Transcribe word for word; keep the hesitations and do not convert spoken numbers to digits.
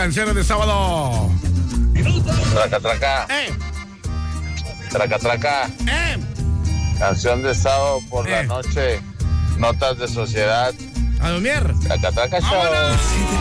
canciones de sábado. Traca, traca. Eh, Traca, traca. eh. Canción de sábado por Eh. la noche. Notas de sociedad. A dormir. Traca, traca, show. ¡Vámonos!